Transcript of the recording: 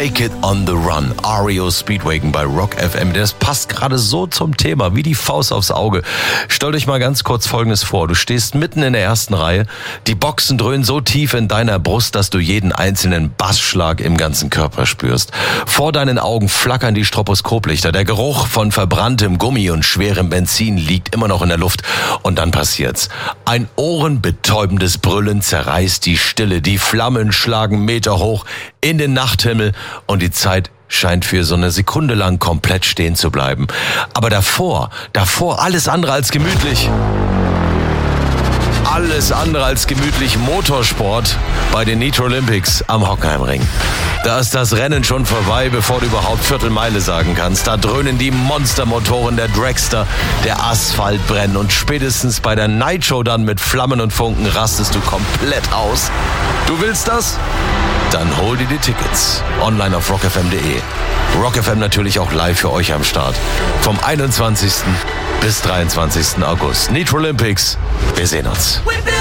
Take It on the Run, REO Speedwagon bei Rock FM. Das passt gerade so zum Thema, wie die Faust aufs Auge. Stellt euch mal ganz kurz Folgendes vor. Du stehst mitten in der ersten Reihe, die Boxen dröhnen so tief in deiner Brust, dass du jeden einzelnen Bassschlag im ganzen Körper spürst. Vor deinen Augen flackern die Stroboskoplichter. Der Geruch von verbranntem Gummi und schwerem Benzin liegt immer noch in der Luft. Und dann passiert's. Ein ohrenbetäubendes Brüllen zerreißt die Stille. Die Flammen schlagen Meter hoch in den Nachthimmel und die Zeit scheint für so eine Sekunde lang komplett stehen zu bleiben. Aber davor alles andere als gemütlich. Alles andere als gemütlich Motorsport bei den Nitro Olympics am Hockenheimring. Da ist das Rennen schon vorbei, bevor du überhaupt Viertelmeile sagen kannst. Da dröhnen die Monstermotoren der Dragster, der Asphalt brennt und spätestens bei der Nitro dann mit Flammen und Funken rastest du komplett aus. Du willst das? Dann hol dir die Tickets. Online auf rockfm.de. Rock FM natürlich auch live für euch am Start. Vom 21. bis 23. August. Nitro Olympics. Wir sehen uns.